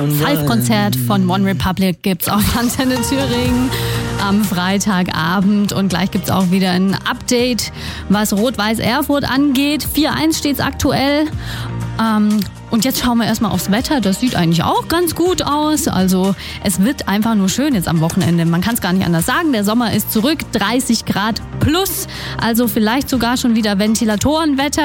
Live-Konzert von One Republic gibt's auf Antenne Thüringen am Freitagabend. Und gleich gibt's auch wieder ein Update, was Rot-Weiß Erfurt angeht. 4-1 steht's aktuell. Und jetzt schauen wir erstmal aufs Wetter. Das sieht eigentlich auch ganz gut aus. Also es wird einfach nur schön jetzt am Wochenende. Man kann es gar nicht anders sagen. Der Sommer ist zurück, 30 Grad plus. Also vielleicht sogar schon wieder Ventilatorenwetter.